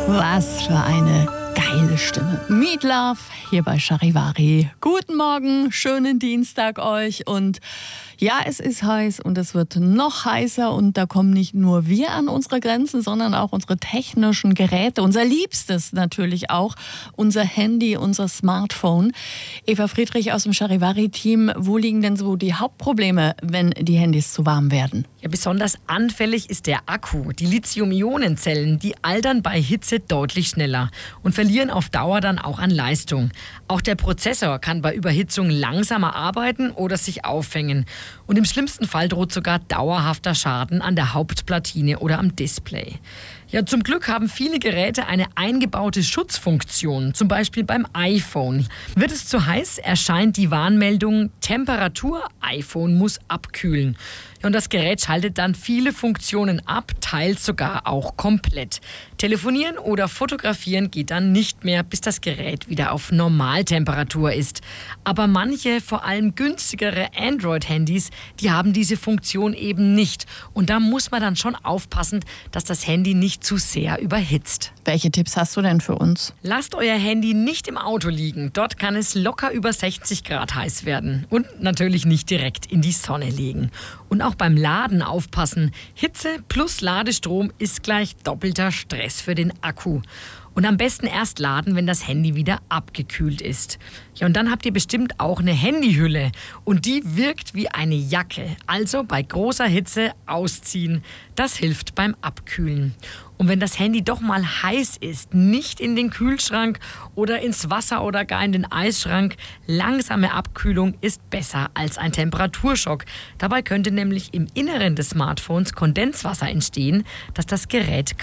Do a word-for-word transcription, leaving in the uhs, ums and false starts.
Was für eine geile Stimme. Meat Love hier bei Charivari. Guten Morgen, schönen Dienstag euch. Und ja, es ist heiß und es wird noch heißer. Und da kommen nicht nur wir an unsere Grenzen, sondern auch unsere technischen Geräte. Unser Liebstes natürlich auch. Unser Handy, unser Smartphone. Eva Friedrich aus dem Charivari-Team. Wo liegen denn so die Hauptprobleme, wenn die Handys zu warm werden? Ja, besonders anfällig ist der Akku. Die Lithium-Ionen-Zellen, die altern bei Hitze deutlich schneller und verlieren auf Dauer dann auch an Leistung. Auch der Prozessor kann bei Überhitzung langsamer arbeiten oder sich aufhängen. Und im schlimmsten Fall droht sogar dauerhafter Schaden an der Hauptplatine oder am Display. Ja, zum Glück haben viele Geräte eine eingebaute Schutzfunktion, zum Beispiel beim iPhone. Wird es zu heiß, erscheint die Warnmeldung Temperatur, iPhone muss abkühlen. Ja, und das Gerät schaltet dann viele Funktionen ab, teils sogar auch komplett. Telefonieren oder fotografieren geht dann nicht mehr, bis das Gerät wieder auf Normaltemperatur ist. Aber manche, vor allem günstigere Android-Handys, die haben diese Funktion eben nicht. Und da muss man dann schon aufpassen, dass das Handy nicht zu sehr überhitzt. Welche Tipps hast du denn für uns? Lasst euer Handy nicht im Auto liegen. Dort kann es locker über sechzig Grad heiß werden. Und natürlich nicht direkt in die Sonne legen. Und auch beim Laden aufpassen. Hitze plus Ladestrom ist gleich doppelter Stress für den Akku. Und am besten erst laden, wenn das Handy wieder abgekühlt ist. Ja, und dann habt ihr bestimmt auch eine Handyhülle. Und die wirkt wie eine Jacke. Also bei großer Hitze ausziehen. Das hilft beim Abkühlen. Und wenn das Handy doch mal heiß ist, nicht in den Kühlschrank oder ins Wasser oder gar in den Eisschrank. Langsame Abkühlung ist besser als ein Temperaturschock. Dabei könnte nämlich im Inneren des Smartphones Kondenswasser entstehen, das das Gerät